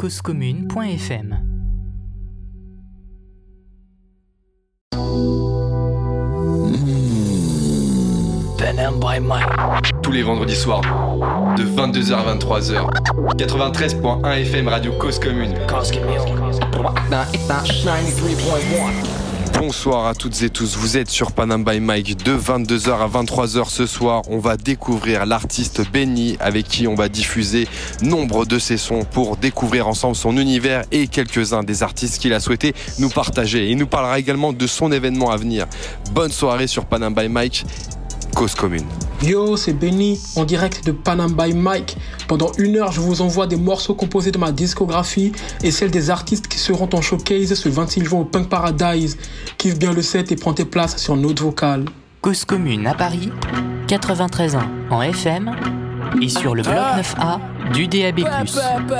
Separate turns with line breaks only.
causecommune.fm.
Panam by Mike.
Tous les vendredis soirs, de 22h à 23h. 93.1 FM Radio Cause Commune. Bonsoir à toutes et tous, vous êtes sur Panam by Mike de 22h à 23h ce soir. On va découvrir l'artiste Benny avec qui on va diffuser nombre de ses sons pour découvrir ensemble son univers et quelques-uns des artistes qu'il a souhaité nous partager. Il nous parlera également de son événement à venir. Bonne soirée sur Panam by Mike, Cause Commune.
Yo, c'est Benny, en direct de Panam by Mike. Pendant 1 heure, je vous envoie des morceaux composés de ma discographie et celles des artistes qui seront en showcase ce 26 juin au Punk Paradise. Kiffe bien le set et prends tes places sur Note Vocale.
Cause Commune à Paris, 93 ans en FM et sur le bloc 9A du DAB+.